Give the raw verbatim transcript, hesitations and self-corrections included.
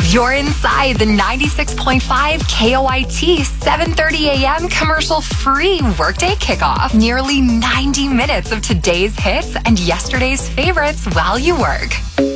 You're inside the ninety-six point five K O I T seven thirty a.m. commercial-free workday kickoff. Nearly ninety minutes of today's hits and yesterday's favorites while you work.